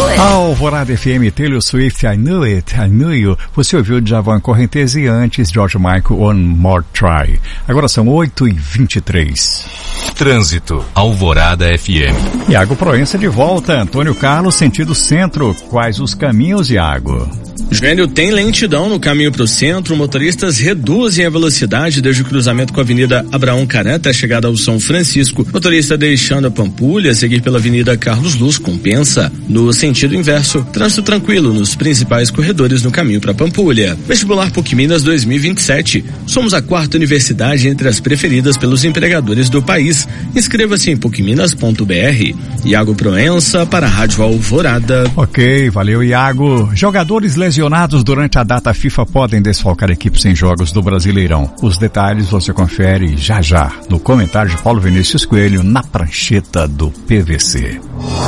Alvorada FM, Taylor Swift, I Knew It, I Knew You. Você ouviu Djavan Correntez e antes George Michael, One More Try. Agora são 8h23. Trânsito, Alvorada FM. Iago Proença de volta, Antônio Carlos, sentido centro. Quais os caminhos, Iago? Joênio, tem lentidão no caminho para o centro. Motoristas reduzem a velocidade desde o cruzamento com a Avenida Abraão Carã até a chegada ao São Francisco. Motorista deixando a Pampulha, seguir pela Avenida Carlos Luz, compensa. No sentido inverso, trânsito tranquilo nos principais corredores no caminho para Pampulha. Vestibular PUC Minas 2027. Somos a quarta universidade entre as preferidas pelos empregadores do país. Inscreva-se em pucminas.br. Iago Proença para a Rádio Alvorada. Ok, valeu, Iago. Jogadores lesionados durante a data FIFA podem desfalcar equipes em jogos do Brasileirão. Os detalhes você confere já já no comentário de Paulo Vinícius Coelho na prancheta do PVC.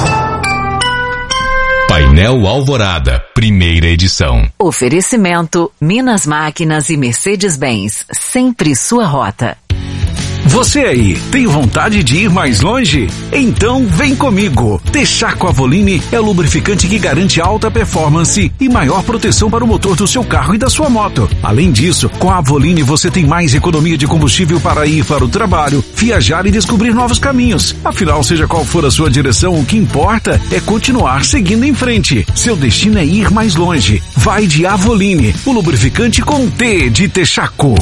Painel Alvorada, primeira edição. Oferecimento Minas Máquinas e Mercedes-Benz, sempre sua rota. Você aí, tem vontade de ir mais longe? Então vem comigo! Texaco Avoline é o lubrificante que garante alta performance e maior proteção para o motor do seu carro e da sua moto. Além disso, com a Avoline você tem mais economia de combustível para ir para o trabalho, viajar e descobrir novos caminhos. Afinal, seja qual for a sua direção, o que importa é continuar seguindo em frente. Seu destino é ir mais longe. Vai de Avoline, o lubrificante com T de Texaco.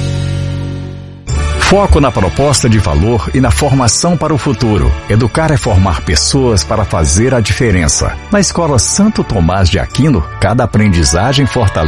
Foco na proposta de valor e na formação para o futuro. Educar é formar pessoas para fazer a diferença. Na Escola Santo Tomás de Aquino, cada aprendizagem fortalece